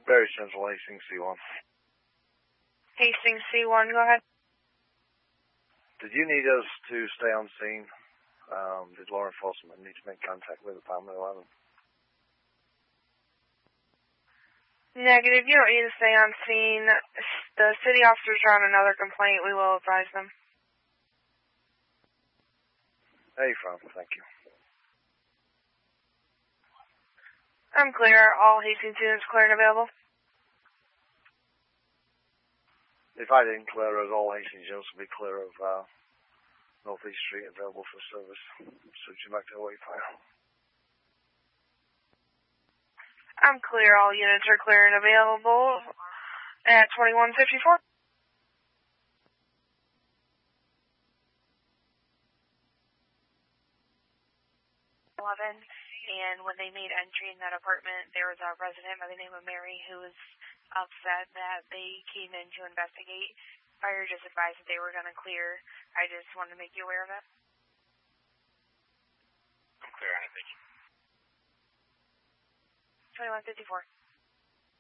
Very Central, Hastings C1. Hastings C1, go ahead. Did you need us to stay on scene? Did law enforcement need to make contact with Department 11? Negative. You don't need to stay on scene. The city officers are on another complaint. We will advise them. Hey, from. Thank you. I'm clear. All Hastings units clear and available. If I didn't clear us, all Hastings units will be clear of Northeast Street, available for service. Switching back to the wayfinder. I'm clear. All units are clear and available at 2154. 11, and when they made entry in that apartment, there was a resident by the name of Mary who was upset that they came in to investigate. Fire just advised that they were going to clear. I just wanted to make you aware of it. I'm clear on it, thank you. 2154.